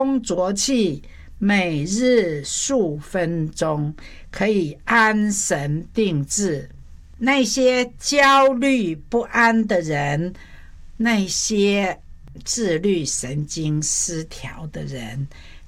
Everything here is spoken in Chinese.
工浊气，每日数分钟，可以安神定志。那些焦虑不安的人，那些自律神经失调的人，